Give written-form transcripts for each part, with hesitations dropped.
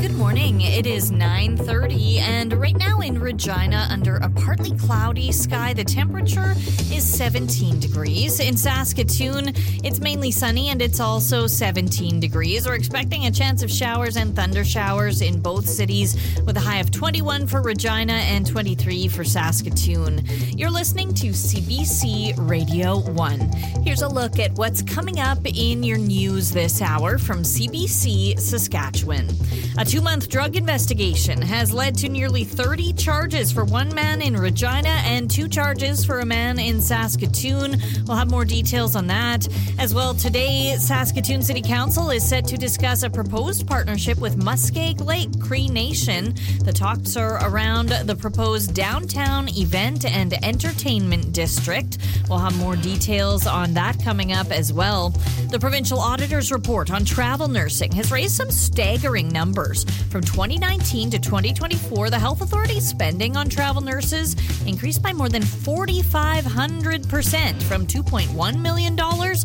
Good morning. It is 9:30, and right now in Regina, under a partly cloudy sky, the temperature is 17 degrees. In Saskatoon, it's mainly sunny, and it's also 17 degrees. We're expecting a chance of showers and thunder showers in both cities, with a high of 21 for Regina and 23 for Saskatoon. You're listening to CBC Radio 1. Here's a look at what's coming up in your news this hour from CBC Saskatchewan. A 2-month drug investigation has led to nearly 30 charges for one man in Regina and 2 charges for a man in Saskatoon. We'll have more details on that. As well, today, Saskatoon City Council is set to discuss a proposed partnership with Muskeg Lake Cree Nation. The talks are around the proposed downtown event and entertainment district. We'll have more details on that coming up as well. The provincial auditor's report on travel nursing has raised some staggering numbers. From 2019 to 2024, the Health Authority's spending on travel nurses increased by more than 4,500%, from $2.1 million to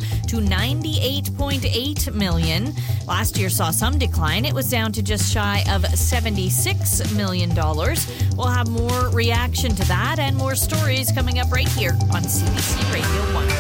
$98.8 million. Last year saw some decline. It was down to just shy of $76 million. We'll have more reaction to that and more stories coming up right here on CBC Radio 1.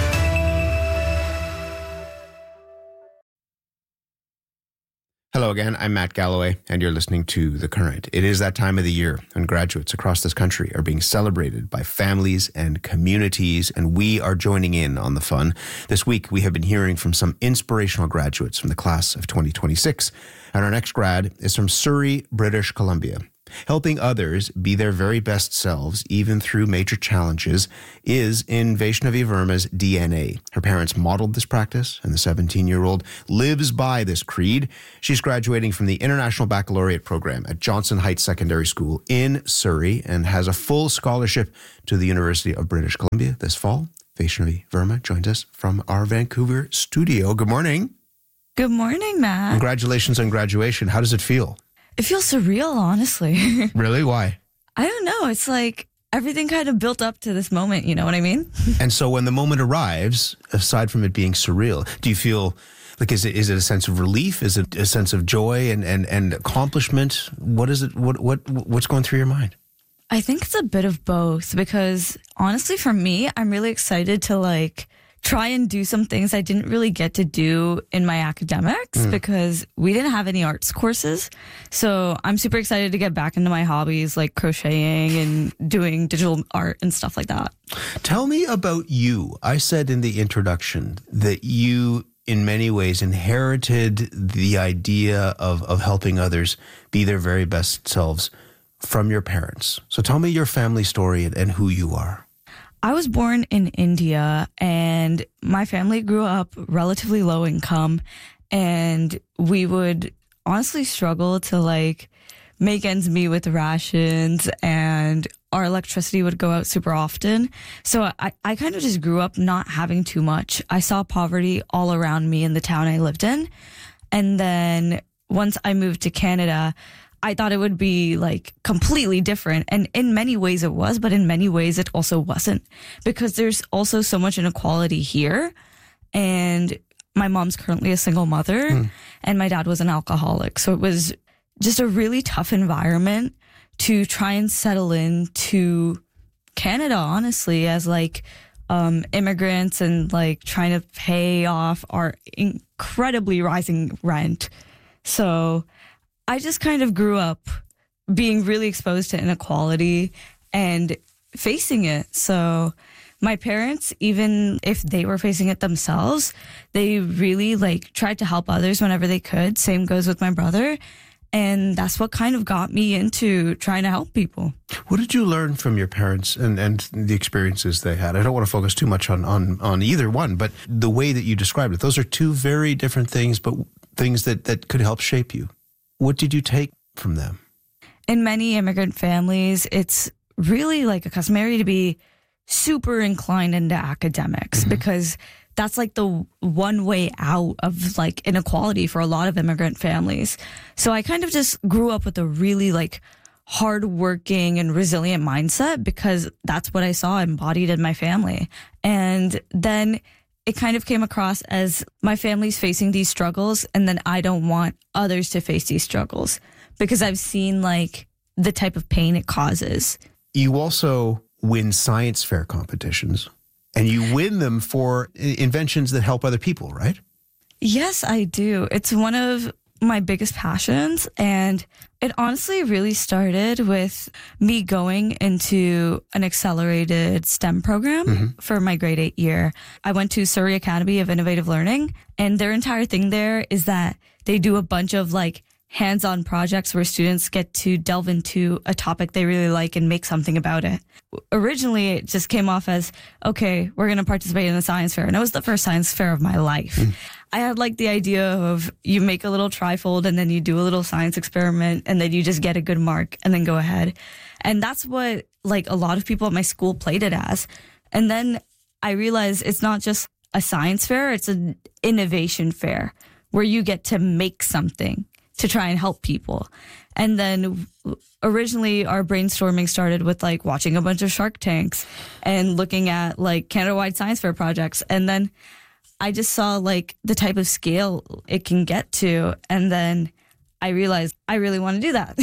Hello again, I'm Matt Galloway, and you're listening to The Current. It is that time of the year when graduates across this country are being celebrated by families and communities, and we are joining in on the fun. This week, we have been hearing from some inspirational graduates from the class of 2026, and our next grad is from Surrey, British Columbia. Helping others be their very best selves, even through major challenges, is in Vaishnavi Verma's DNA. Her parents modeled this practice, and the 17-year-old lives by this creed. She's graduating from the International Baccalaureate program at Johnson Heights Secondary School in Surrey and has a full scholarship to the University of British Columbia this fall. Vaishnavi Verma joins us from our Vancouver studio. Good morning. Good morning, Matt. Congratulations on graduation. How does it feel? It feels surreal, honestly. Really? Why? I don't know. It's like everything kind of built up to this moment. You know what I mean? And so when the moment arrives, aside from it being surreal, do you feel like, is it a sense of relief? Is it a sense of joy and accomplishment? What is it? What's going through your mind? I think it's a bit of both, because honestly, for me, I'm really excited to try and do some things I didn't really get to do in my academics because we didn't have any arts courses. So I'm super excited to get back into my hobbies like crocheting and doing digital art and stuff like that. Tell me about you. I said in the introduction that you, in many ways, inherited the idea of helping others be their very best selves from your parents. So tell me your family story and who you are. I was born in India, and my family grew up relatively low income, and we would honestly struggle to make ends meet with rations, and our electricity would go out super often. So I kind of just grew up not having too much. I saw poverty all around me in the town I lived in. And then once I moved to Canada, I thought it would be completely different. And in many ways it was, but in many ways it also wasn't, because there's also so much inequality here. And my mom's currently a single mother and my dad was an alcoholic. So it was just a really tough environment to try and settle into Canada, honestly, as immigrants and trying to pay off our incredibly rising rent. So I just kind of grew up being really exposed to inequality and facing it. So my parents, even if they were facing it themselves, they really tried to help others whenever they could. Same goes with my brother. And that's what kind of got me into trying to help people. What did you learn from your parents and the experiences they had? I don't want to focus too much on either one, but the way that you described it, those are two very different things, but things that could help shape you. What did you take from them? In many immigrant families, it's really customary to be super inclined into academics because that's the one way out of inequality for a lot of immigrant families. So I kind of just grew up with a really hardworking and resilient mindset because that's what I saw embodied in my family. And then it kind of came across as my family's facing these struggles, and then I don't want others to face these struggles. because I've seen like the type of pain it causes. You also win science fair competitions, and you win them for inventions that help other people, right? Yes, I do. It's one of my biggest passions, and it honestly really started with me going into an accelerated STEM program for my grade 8 year. I went to Surrey Academy of Innovative Learning, and their entire thing there is that they do a bunch of like hands-on projects where students get to delve into a topic they really like and make something about it. Originally, it just came off as, okay, we're going to participate in a science fair. And it was the first science fair of my life. I had like the idea of you make a little trifold and then you do a little science experiment and then you just get a good mark and then go ahead. And that's what like a lot of people at my school played it as. And then I realized it's not just a science fair, it's an innovation fair where you get to make something to try and help people. And then originally our brainstorming started with like watching a bunch of Shark Tanks and looking at like Canada-wide science fair projects. And then I just saw like the type of scale it can get to. And then I realized I really want to do that.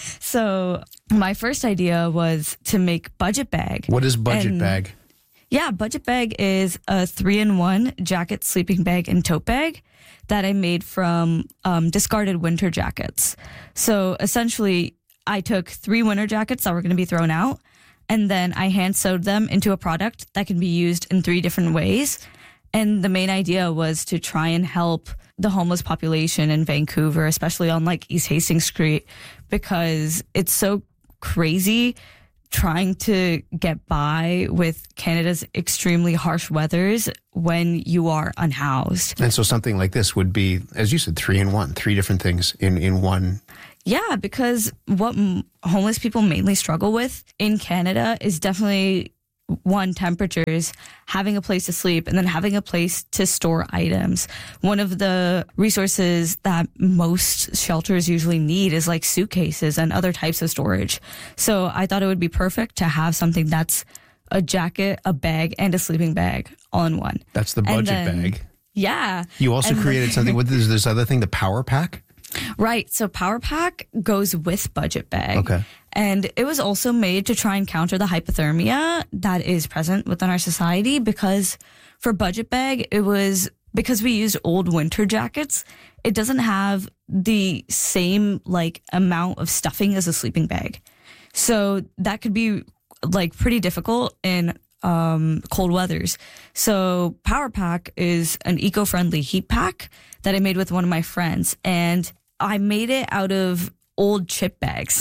So my first idea was to make Budget Bag. What is Budget Bag? Yeah, Budget Bag is a 3-in-1 jacket, sleeping bag, and tote bag that I made from discarded winter jackets. So essentially, I took 3 winter jackets that were going to be thrown out, and then I hand sewed them into a product that can be used in 3 different ways. And the main idea was to try and help the homeless population in Vancouver, especially on like East Hastings Street, because it's so crazy trying to get by with Canada's extremely harsh weathers when you are unhoused. And so something like this would be, as you said, 3-in-1, 3 different things in one. Yeah, because what homeless people mainly struggle with in Canada is definitely, one, temperatures, having a place to sleep, and then having a place to store items. One of the resources that most shelters usually need is like suitcases and other types of storage. So I thought it would be perfect to have something that's a jacket, a bag, and a sleeping bag all in one. That's the Budget Bag. Yeah. You also created something with this other thing, the Power Pack? Right. So Power Pack goes with Budget Bag. Okay. And it was also made to try and counter the hypothermia that is present within our society, because for Budget Bag, it was because we used old winter jackets. It doesn't have the same like amount of stuffing as a sleeping bag. So that could be like pretty difficult in cold weathers. So Power Pack is an eco-friendly heat pack that I made with one of my friends, and I made it out of old chip bags.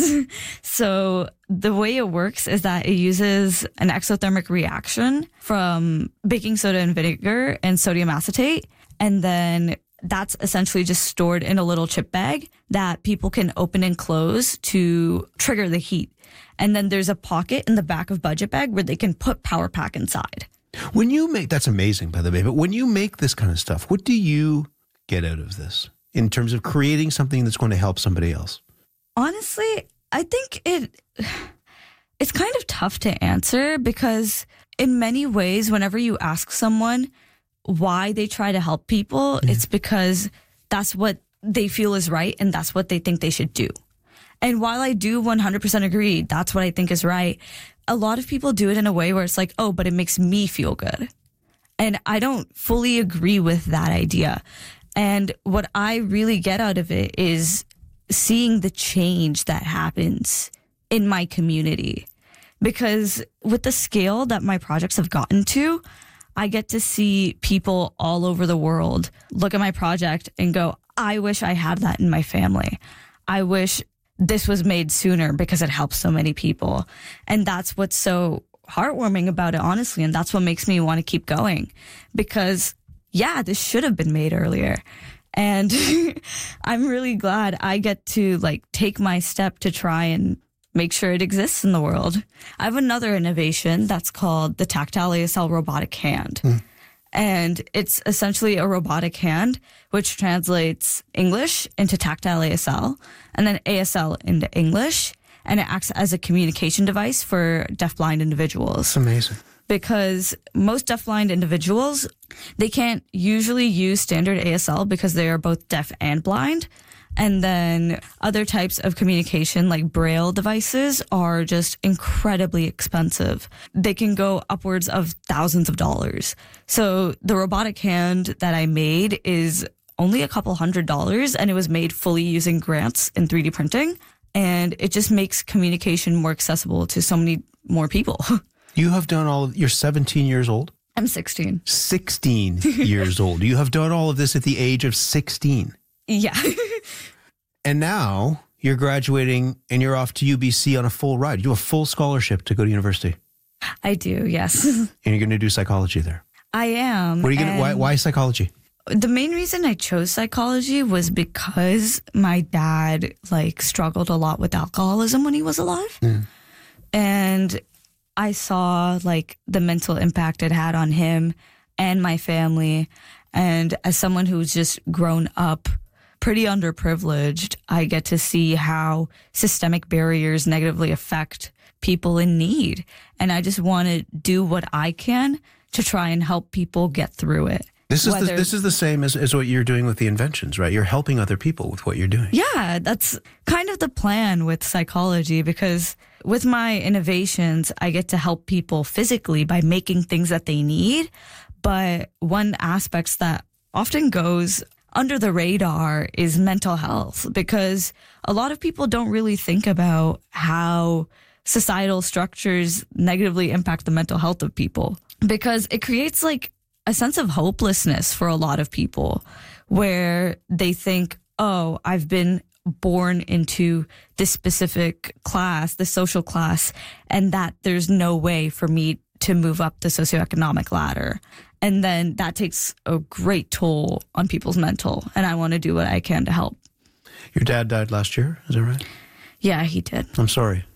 So the way it works is that it uses an exothermic reaction from baking soda and vinegar and sodium acetate. And then that's essentially just stored in a little chip bag that people can open and close to trigger the heat. And then there's a pocket in the back of Budget Bag where they can put Power Pack inside. When you make, that's amazing, by the way, but when you make this kind of stuff, what do you get out of this in terms of creating something that's going to help somebody else? Honestly, I think it's kind of tough to answer, because in many ways, whenever you ask someone why they try to help people, it's because that's what they feel is right and that's what they think they should do. And while I do 100% agree, that's what I think is right, a lot of people do it in a way where it's like, oh, but it makes me feel good. And I don't fully agree with that idea. And what I really get out of it is seeing the change that happens in my community. Because with the scale that my projects have gotten to, I get to see people all over the world look at my project and go, I wish I had that in my family. I wish this was made sooner because it helps so many people. And that's what's so heartwarming about it, honestly. And that's what makes me want to keep going, because yeah, this should have been made earlier. And I'm really glad I get to like take my step to try and make sure it exists in the world. I have another innovation that's called the Tactile ASL robotic hand. And it's essentially a robotic hand, which translates English into tactile ASL and then ASL into English. And it acts as a communication device for deafblind individuals. That's amazing. Because most deafblind individuals, they can't usually use standard ASL because they are both deaf and blind. And then other types of communication like Braille devices are just incredibly expensive. They can go upwards of thousands of dollars. So the robotic hand that I made is only a couple $100s, and it was made fully using grants in 3D printing. And it just makes communication more accessible to so many more people. You have done you're 17 years old? I'm 16. 16 years old. You have done all of this at the age of 16. Yeah. And now you're graduating and you're off to UBC on a full ride. You have a full scholarship to go to university. I do, yes. And you're going to do psychology there. I am. What are you going to, why psychology? The main reason I chose psychology was because my dad struggled a lot with alcoholism when he was alive. Mm. And I saw the mental impact it had on him and my family. And as someone who's just grown up pretty underprivileged, I get to see how systemic barriers negatively affect people in need. And I just want to do what I can to try and help people get through it. This is the same as what you're doing with the inventions, right? You're helping other people with what you're doing. Yeah, that's kind of the plan with psychology, because with my innovations, I get to help people physically by making things that they need. But one aspect that often goes under the radar is mental health, because a lot of people don't really think about how societal structures negatively impact the mental health of people, because it creates a sense of hopelessness for a lot of people, where they think, oh, I've been born into this specific class, this social class, and that there's no way for me to move up the socioeconomic ladder. And then that takes a great toll on people's mental. And I want to do what I can to help. Your dad died last year, is that right? Yeah, he did. I'm sorry.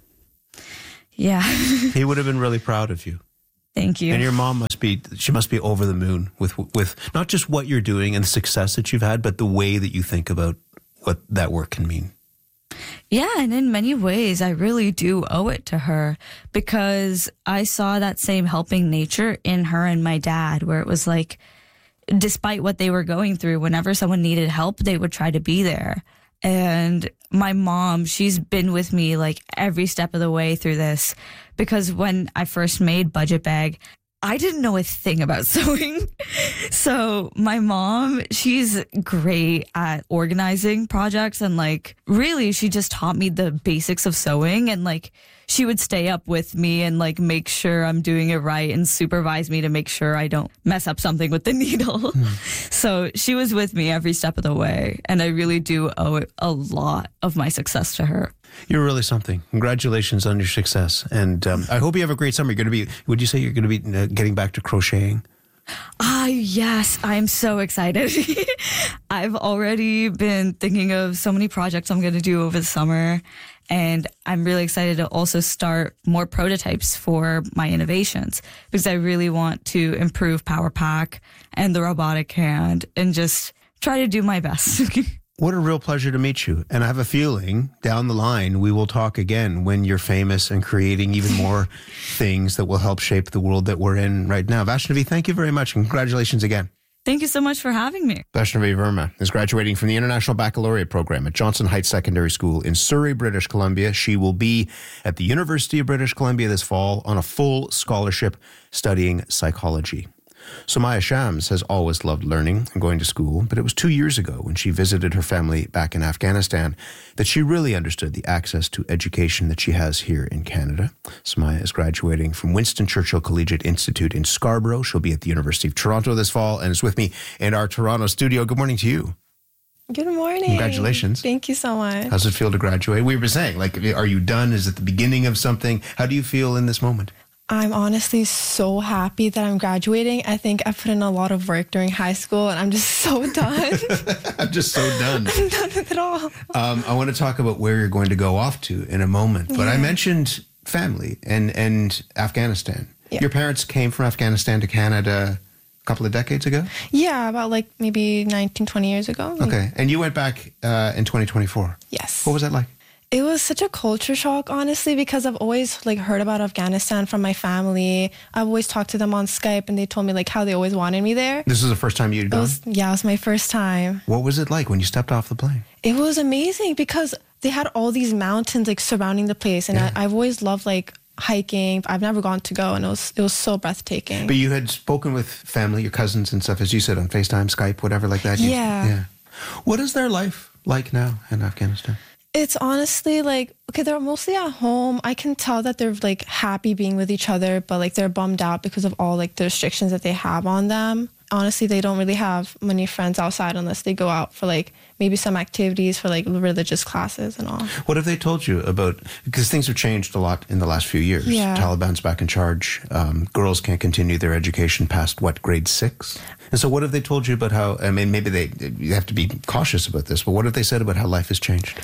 Yeah. He would have been really proud of you. Thank you. And your mom must be over the moon with not just what you're doing and the success that you've had, but the way that you think about what that work can mean. Yeah, and in many ways, I really do owe it to her, because I saw that same helping nature in her and my dad, where it was despite what they were going through, whenever someone needed help, they would try to be there. And my mom, she's been with me every step of the way through this, because when I first made Budget Bag, I didn't know a thing about sewing. So my mom, she's great at organizing projects, and really she just taught me the basics of sewing, and she would stay up with me and make sure I'm doing it right and supervise me to make sure I don't mess up something with the needle. Mm. So she was with me every step of the way, and I really do owe a lot of my success to her. You're really something. Congratulations on your success. And I hope you have a great summer. Would you say you're going to be getting back to crocheting? Yes, I'm so excited. I've already been thinking of so many projects I'm going to do over the summer. And I'm really excited to also start more prototypes for my innovations, because I really want to improve Power Pack and the robotic hand and just try to do my best. What a real pleasure to meet you. And I have a feeling down the line we will talk again when you're famous and creating even more things that will help shape the world that we're in right now. Vaishnavi, thank you very much, and congratulations again. Thank you so much for having me. Vaishnavi Verma is graduating from the International Baccalaureate Program at Johnson Heights Secondary School in Surrey, British Columbia. She will be at the University of British Columbia this fall on a full scholarship studying psychology. Sumaya Shams has always loved learning and going to school, but it was 2 years ago when she visited her family back in Afghanistan that she really understood the access to education that she has here in Canada. Sumaya is graduating from Winston Churchill Collegiate Institute in Scarborough. She'll be at the University of Toronto this fall and is with me in our Toronto studio. Good morning to you. Good morning. Congratulations. Thank you so much. How's it feel to graduate? We were saying, are you done? Is it the beginning of something? How do you feel in this moment? I'm honestly so happy that I'm graduating. I think I put in a lot of work during high school, and I'm just so done. I'm just so done. I'm done with it all. I want to talk about where you're going to go off to in a moment, but I mentioned family and Afghanistan. Yeah. Your parents came from Afghanistan to Canada a couple of decades ago? Yeah, about maybe 19, 20 years ago. Okay, and you went back in 2024? Yes. What was that like? It was such a culture shock, honestly, because I've always like heard about Afghanistan from my family. I've always talked to them on Skype, and they told me like how they always wanted me there. This is the first time you'd gone? It was my first time. What was it like when you stepped off the plane? It was amazing because they had all these mountains like surrounding the place, and I've always loved like hiking. I've never gone to go, and it was so breathtaking. But you had spoken with family, your cousins and stuff, as you said, on FaceTime, Skype, whatever like that. Yeah. What is their life like now in Afghanistan? It's honestly like, okay, they're mostly at home. I can tell that they're like happy being with each other, but like they're bummed out because of all like the restrictions that they have on them. Honestly, they don't really have many friends outside unless they go out for like maybe some activities for like religious classes and all. What have they told you about, because things have changed a lot in the last few years. Yeah. Taliban's back in charge. Girls can't continue their education past grade 6? And so what have they told you about how, I mean, maybe you have to be cautious about this, but what have they said about how life has changed?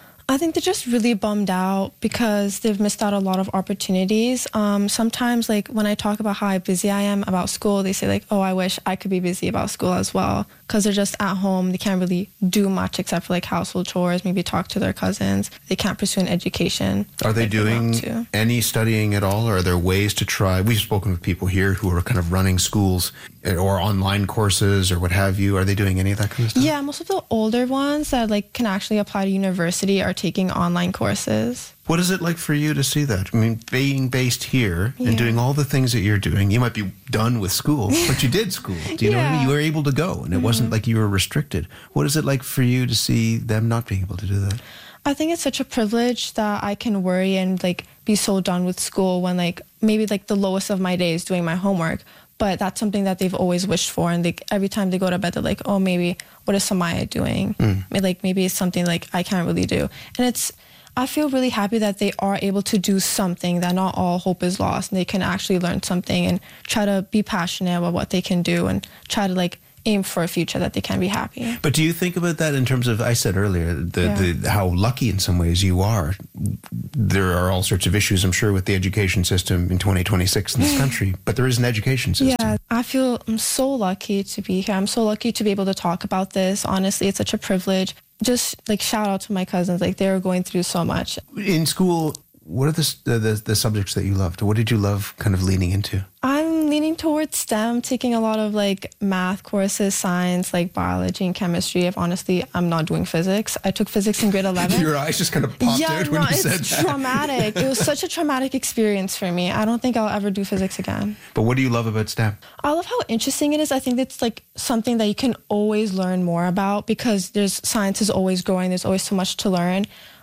I think they're just really bummed out because they've missed out a lot of opportunities. Sometimes, like, when I talk about how busy I am about school, they say, like, oh, I wish I could be busy about school as well, because they're just at home. They can't really do much except for, like, household chores, maybe talk to their cousins. They can't pursue an education. Are they doing any studying at all, or are there ways to try? We've spoken with people here who are kind of running schools or online courses or what have you. Are they doing any of that kind of stuff? Yeah, most of the older ones that, like, can actually apply to university are taking online courses. What is it like for you to see that? I mean, being based here and doing all the things that you're doing, you might be done with school, but you did school. Do you know what I mean? You were able to go, and it wasn't like you were restricted. What is it like for you to see them not being able to do that? I think it's such a privilege that I can worry and, like, be so done with school when, like, maybe, like, the lowest of my day is doing my homework. But that's something that they've always wished for. And like every time they go to bed, they're like, oh, maybe what is Samaya doing? Like maybe it's something like I can't really do. And I feel really happy that they are able to do something, that not all hope is lost. And they can actually learn something and try to be passionate about what they can do and try to like aim for a future that they can be happy. But do you think about that in terms of, I said earlier, how lucky in some ways you are? There are all sorts of issues, I'm sure, with the education system in 2026 in this country, but there is an education system. Yeah, I'm so lucky to be here. I'm so lucky to be able to talk about this. Honestly, it's such a privilege. Just like shout out to my cousins, like they're going through so much. In school, what are the subjects that you loved? What did you love kind of leaning into? I'm leaning towards STEM, taking a lot of like math courses, science, like biology and chemistry. I'm not doing physics. I took physics in grade 11. Your eyes just kind of popped out when you said that. It's traumatic. It was such a traumatic experience for me. I don't think I'll ever do physics again. But what do you love about STEM? I love how interesting it is. I think it's like something that you can always learn more about because science is always growing. There's always so much to learn.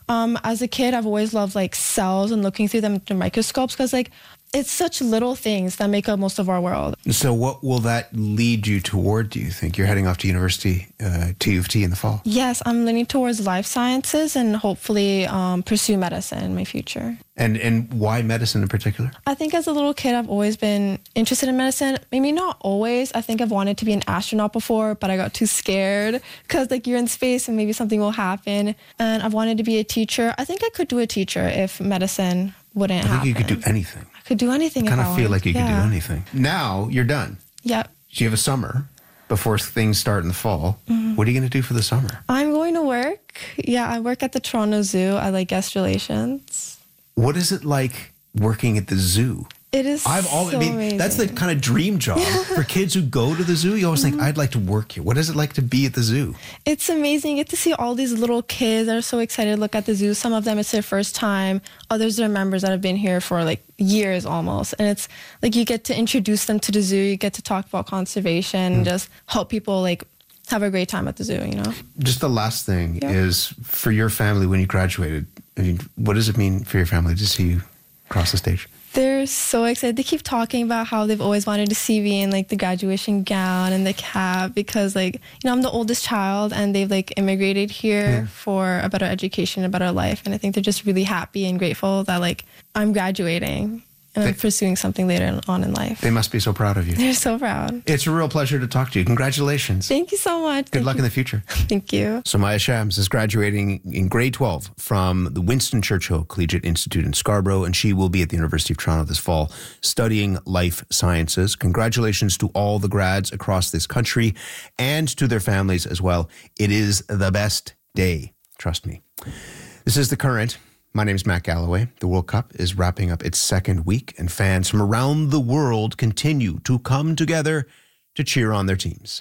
As a kid, I've always loved like cells and looking through them through microscopes because like it's such little things that make up most of our world. So what will that lead you toward, do you think? You're heading off to university, to U of T in the fall. Yes, I'm leaning towards life sciences and hopefully pursue medicine in my future. And why medicine in particular? I think as a little kid, I've always been interested in medicine. Maybe not always. I think I've wanted to be an astronaut before, but I got too scared because like you're in space and maybe something will happen. And I've wanted to be a teacher. I think I could do a teacher if medicine wouldn't happen. I think you could do anything. I could do anything. I kind of feel like you could do anything. Now you're done. Yep. So you have a summer before things start in the fall. What are you going to do for the summer? I'm going to work. Yeah, I work at the Toronto Zoo. I like guest relations. What is it like working at the zoo? It is amazing. That's the kind of dream job for kids who go to the zoo. You always think, I'd like to work here. What is it like to be at the zoo? It's amazing. You get to see all these little kids that are so excited to look at the zoo. Some of them, it's their first time. Others are members that have been here for like years almost. And it's like you get to introduce them to the zoo. You get to talk about conservation and just help people like have a great time at the zoo, you know? Just the last thing is for your family when you graduated, I mean, what does it mean for your family to see you cross the stage? They're so excited. They keep talking about how they've always wanted to see me in like the graduation gown and the cap because like, you know, I'm the oldest child and they've like immigrated here for a better education, a better life. And I think they're just really happy and grateful that like I'm graduating and I'm pursuing something later on in life. They must be so proud of you. They're so proud. It's a real pleasure to talk to you. Congratulations. Thank you so much. Good luck in the future. Thank you. Samaya Shams is graduating in grade 12 from the Winston Churchill Collegiate Institute in Scarborough, and she will be at the University of Toronto this fall studying life sciences. Congratulations to all the grads across this country and to their families as well. It is the best day. Trust me. This is The Current. My name's Matt Galloway. The World Cup is wrapping up its second week, and fans from around the world continue to come together to cheer on their teams.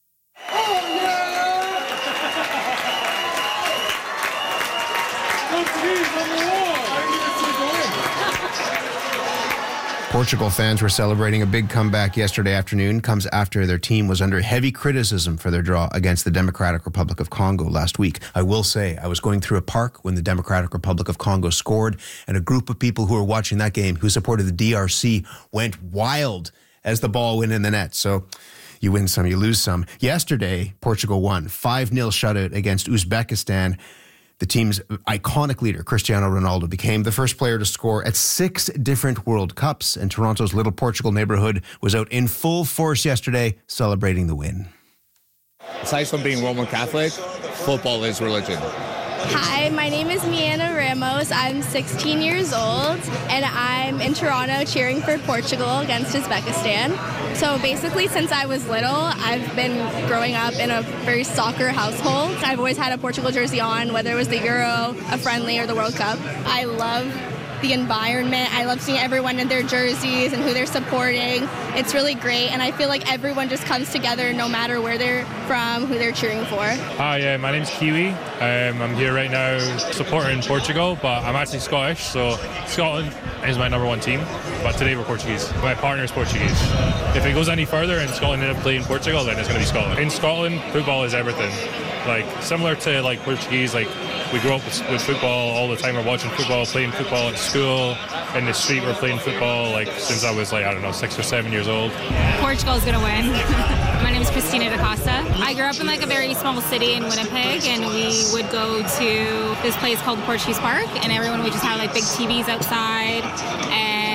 Portugal fans were celebrating a big comeback yesterday afternoon. Comes after their team was under heavy criticism for their draw against the Democratic Republic of Congo last week. I will say, I was going through a park when the Democratic Republic of Congo scored, and a group of people who were watching that game who supported the DRC went wild as the ball went in the net. So you win some, you lose some. Yesterday, Portugal won 5-0 shutout against Uzbekistan. The team's iconic leader, Cristiano Ronaldo, became the first player to score at 6 different World Cups, and Toronto's Little Portugal neighborhood was out in full force yesterday celebrating the win. Aside from being Roman Catholic, football is religion. Hi, my name is Miana Ramos. I'm 16 years old, and I'm in Toronto cheering for Portugal against Uzbekistan. So basically, since I was little, I've been growing up in a very soccer household. I've always had a Portugal jersey on, whether it was the Euro, a friendly, or the World Cup. I love the environment. I love seeing everyone in their jerseys and who they're supporting. It's really great, and I feel like everyone just comes together no matter where they're from, who they're cheering for. Hi, my name's Kiwi. I'm here right now supporting Portugal, but I'm actually Scottish, so Scotland is my number one team, but today we're Portuguese. My partner's Portuguese. If it goes any further and Scotland end up playing Portugal, then it's going to be Scotland. In Scotland, football is everything. Like, similar to like Portuguese, like we grew up with football all the time. We're watching football, playing football at school, in the street we're playing football like since I was 6 or 7 years old. Portugal's gonna win. My name is Christina da Costa. I grew up in like a very small city in Winnipeg, and we would go to this place called the Portuguese Park, and everyone would just have like big TVs outside, and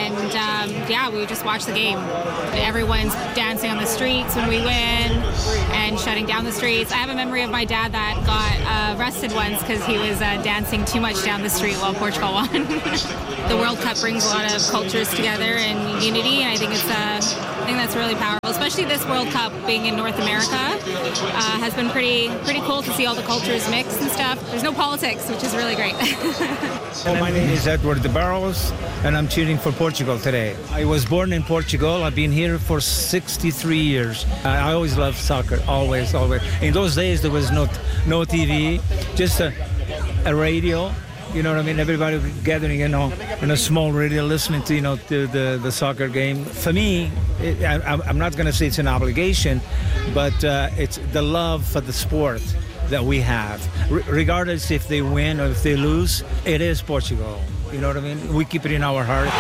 we would just watch the game. Everyone's dancing on the streets when we win and shutting down the streets. I have a memory of my dad that got arrested once because he was dancing too much down the street while Portugal won. The World Cup brings a lot of cultures together and unity, and I think that's really powerful. Especially this World Cup being in North America has been pretty cool to see all the cultures mix and stuff. There's no politics, which is really great. My name is Edward de Barros, and I'm cheering for Portugal today. I was born in Portugal. I've been here for 63 years. I always loved soccer, always. In those days, there was no TV, just a radio. You know what I mean? Everybody gathering, in a small radio, listening to, the soccer game. For me, I'm not going to say it's an obligation, but it's the love for the sport that we have. Regardless if they win or if they lose, it is Portugal. You know what I mean? We keep it in our heart.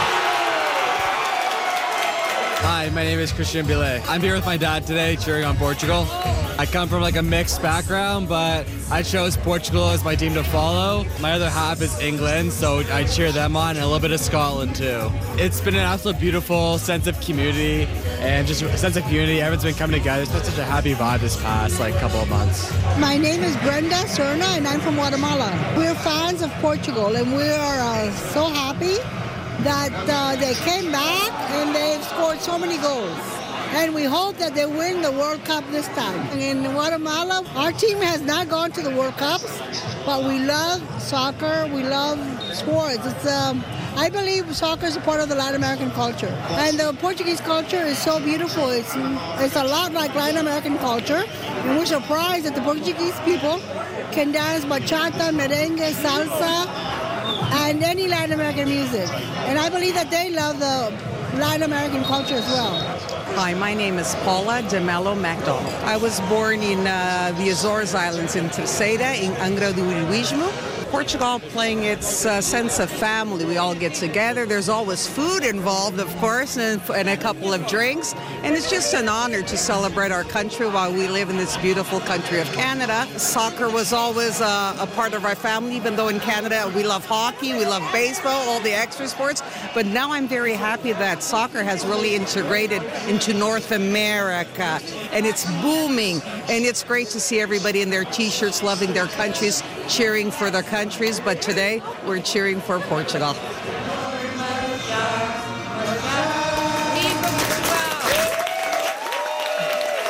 Hi, my name is Christian Billet. I'm here with my dad today cheering on Portugal. I come from a mixed background, but I chose Portugal as my team to follow. My other half is England, so I cheer them on, and a little bit of Scotland too. It's been an absolute beautiful sense of community and just a sense of unity. Everyone's been coming together. It's been such a happy vibe this past couple of months. My name is Brenda Serna, and I'm from Guatemala. We're fans of Portugal, and we are so happy that they came back and they've scored so many goals. And we hope that they win the World Cup this time. In Guatemala, our team has not gone to the World Cups, but we love soccer, we love sports. I believe soccer is a part of the Latin American culture. And the Portuguese culture is so beautiful. It's a lot like Latin American culture. And we're surprised that the Portuguese people can dance bachata, merengue, salsa, and any Latin American music. And I believe that they love the Latin American culture as well. Hi, my name is Paula de Mello Macdonald. I was born in the Azores Islands in Terceira, in Angra do Heroísmo. Portugal playing its sense of family. We all get together. There's always food involved, of course, and a couple of drinks. And it's just an honor to celebrate our country while we live in this beautiful country of Canada. Soccer was always a part of our family, even though in Canada we love hockey, we love baseball, all the extra sports. But now I'm very happy that soccer has really integrated into North America, and it's booming. And it's great to see everybody in their T-shirts, loving their countries, cheering for their countries. But today, we're cheering for Portugal.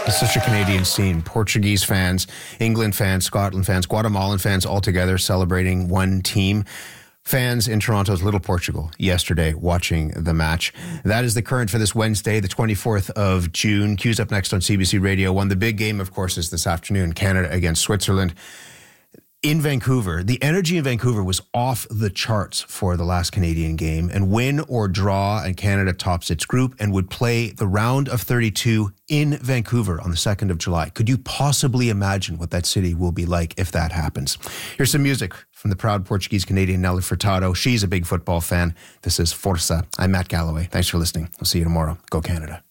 It's such a Canadian scene. Portuguese fans, England fans, Scotland fans, Guatemalan fans all together celebrating one team. Fans in Toronto's Little Portugal yesterday watching the match. That is the current for this Wednesday, the 24th of June. Cues up next on CBC Radio 1. The big game, of course, is this afternoon, Canada against Switzerland. In Vancouver, the energy in Vancouver was off the charts for the last Canadian game, and win or draw, and Canada tops its group and would play the round of 32 in Vancouver on the 2nd of July. Could you possibly imagine what that city will be like if that happens? Here's some music from the proud Portuguese-Canadian Nelly Furtado. She's a big football fan. This is Força. I'm Matt Galloway. Thanks for listening. I'll see you tomorrow. Go Canada.